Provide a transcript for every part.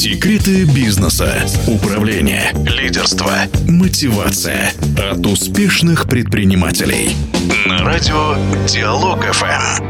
Секреты бизнеса, управления, лидерства, мотивация от успешных предпринимателей. На радио Диалог ФМ.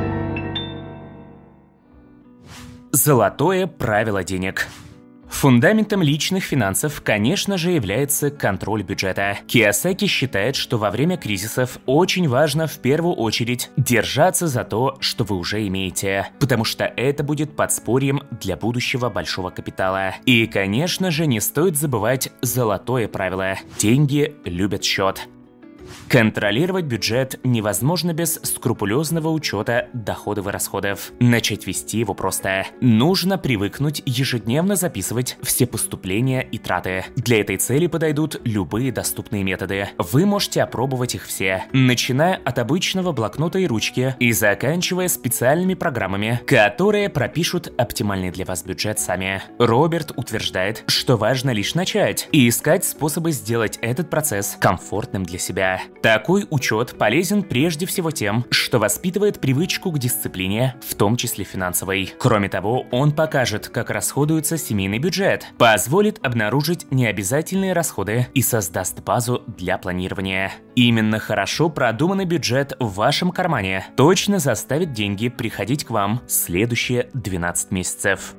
Золотое правило денег. Фундаментом личных финансов, конечно же, является контроль бюджета. Кийосаки считает, что во время кризисов очень важно в первую очередь держаться за то, что вы уже имеете, потому что это будет подспорьем для будущего большого капитала. И, конечно же, не стоит забывать золотое правило: деньги любят счет. Контролировать бюджет невозможно без скрупулезного учета доходов и расходов. Начать вести его просто. Нужно привыкнуть ежедневно записывать все поступления и траты. Для этой цели подойдут любые доступные методы. Вы можете опробовать их все, начиная от обычного блокнота и ручки и заканчивая специальными программами, которые пропишут оптимальный для вас бюджет сами. Роберт утверждает, что важно лишь начать и искать способы сделать этот процесс комфортным для себя. Такой учет полезен прежде всего тем, что воспитывает привычку к дисциплине, в том числе финансовой. Кроме того, он покажет, как расходуется семейный бюджет, позволит обнаружить необязательные расходы и создаст базу для планирования. Именно хорошо продуманный бюджет в вашем кармане точно заставит деньги приходить к вам следующие 12 месяцев.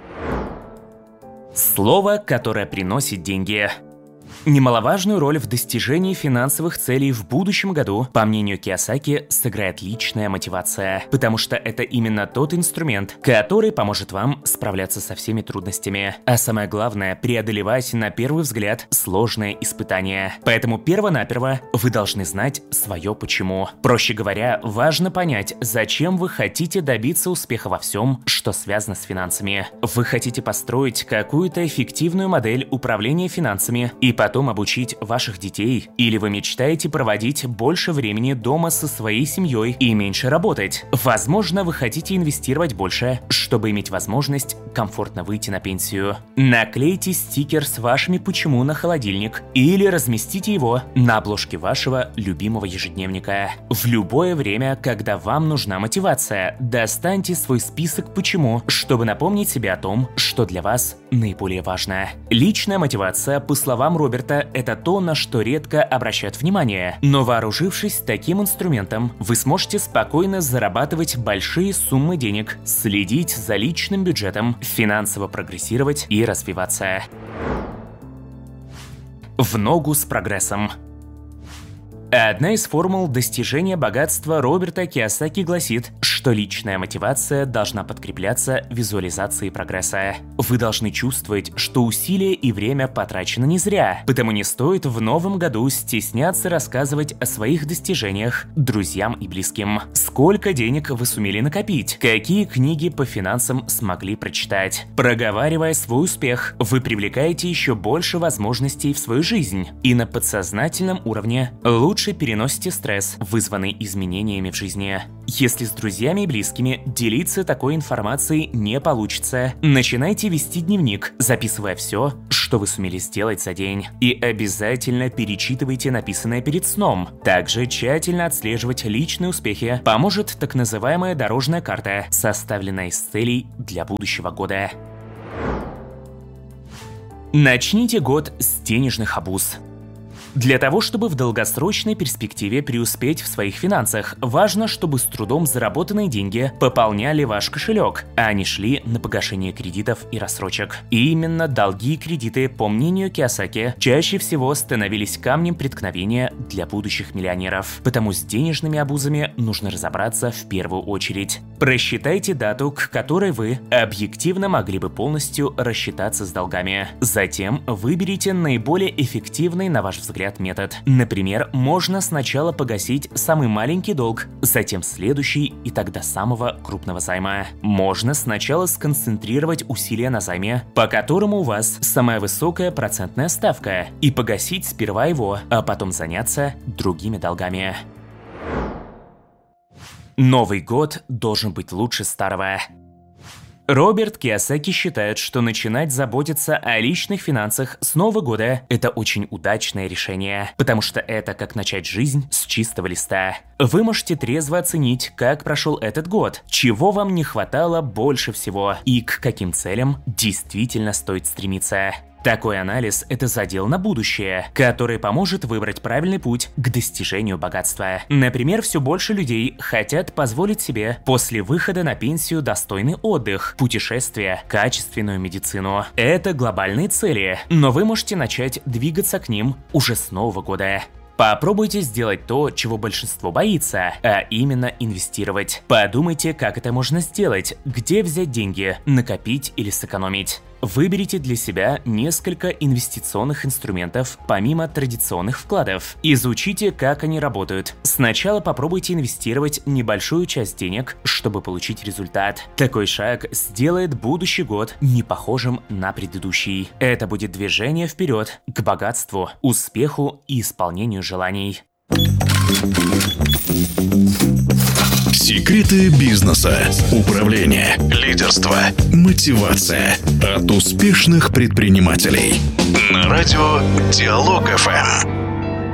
Слово, которое приносит деньги. Немаловажную роль в достижении финансовых целей в будущем году, по мнению Кийосаки, сыграет личная мотивация, потому что это именно тот инструмент, который поможет вам справляться со всеми трудностями, а самое главное, преодолевать на первый взгляд сложные испытания. Поэтому перво-наперво вы должны знать свое почему. Проще говоря, важно понять, зачем вы хотите добиться успеха во всем, что связано с финансами. Вы хотите построить какую-то эффективную модель управления финансами и потом обучить ваших детей, или вы мечтаете проводить больше времени дома со своей семьей и меньше работать. Возможно, вы хотите инвестировать больше, чтобы иметь возможность комфортно выйти на пенсию. Наклейте стикер с вашими «почему» на холодильник или разместите его на обложке вашего любимого ежедневника. В любое время, когда вам нужна мотивация, достаньте свой список «почему», чтобы напомнить себе о том, что для вас наиболее важно. Личная мотивация, по словам Роберта, это то, на что редко обращают внимание. Но вооружившись таким инструментом, вы сможете спокойно зарабатывать большие суммы денег, следить за личным бюджетом, финансово прогрессировать и развиваться. В ногу с прогрессом. Одна из формул достижения богатства Роберта Кийосаки гласит, что личная мотивация должна подкрепляться визуализацией прогресса. Вы должны чувствовать, что усилия и время потрачено не зря, потому не стоит в новом году стесняться рассказывать о своих достижениях друзьям и близким. Сколько денег вы сумели накопить? Какие книги по финансам смогли прочитать? Проговаривая свой успех, вы привлекаете еще больше возможностей в свою жизнь, и на подсознательном уровне лучше переносите стресс, вызванный изменениями в жизни. Если с друзьями и близкими делиться такой информацией не получится, начинайте вести дневник, записывая все, что вы сумели сделать за день. И обязательно перечитывайте написанное перед сном. Также тщательно отслеживать личные успехи поможет так называемая дорожная карта, составленная из целей для будущего года. Начните год с денежных обуз. Для того, чтобы в долгосрочной перспективе преуспеть в своих финансах, важно, чтобы с трудом заработанные деньги пополняли ваш кошелек, а не шли на погашение кредитов и рассрочек. И именно долги и кредиты, по мнению Кийосаки, чаще всего становились камнем преткновения для будущих миллионеров. Потому с денежными обузами нужно разобраться в первую очередь. Просчитайте дату, к которой вы объективно могли бы полностью рассчитаться с долгами. Затем выберите наиболее эффективный, на ваш взгляд, метод. Например, можно сначала погасить самый маленький долг, затем следующий и тогда самого крупного займа. Можно сначала сконцентрировать усилия на займе, по которому у вас самая высокая процентная ставка, и погасить сперва его, а потом заняться другими долгами. Новый год должен быть лучше старого. Роберт Кийосаки считает, что начинать заботиться о личных финансах с Нового года – это очень удачное решение, потому что это как начать жизнь с чистого листа. Вы можете трезво оценить, как прошел этот год, чего вам не хватало больше всего и к каким целям действительно стоит стремиться. Такой анализ – это задел на будущее, который поможет выбрать правильный путь к достижению богатства. Например, все больше людей хотят позволить себе после выхода на пенсию достойный отдых, путешествия, качественную медицину. Это глобальные цели, но вы можете начать двигаться к ним уже с Нового года. Попробуйте сделать то, чего большинство боится, а именно инвестировать. Подумайте, как это можно сделать, где взять деньги, накопить или сэкономить. Выберите для себя несколько инвестиционных инструментов помимо традиционных вкладов. Изучите, как они работают. Сначала попробуйте инвестировать небольшую часть денег, чтобы получить результат. Такой шаг сделает будущий год не похожим на предыдущий. Это будет движение вперед к богатству, успеху и исполнению желаний. Секреты бизнеса, управление, лидерство, мотивация от успешных предпринимателей. На радио Диалог ФМ.